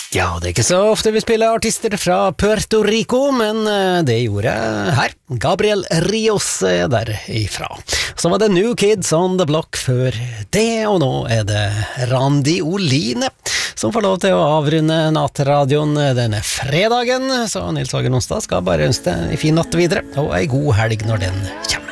Ja, det er ikke så ofte vi spiller artister fra Puerto Rico, men det gjorde jeg her. Gabriel Rios derifra. Så var det New Kids on the Block før det, og nå er det Randi Oline som får lov til å avrunde nattradioen denne fredagen. Så Nils Hagen Onsdag skal bare ønske deg en fin natt videre, og en god helg når den kommer.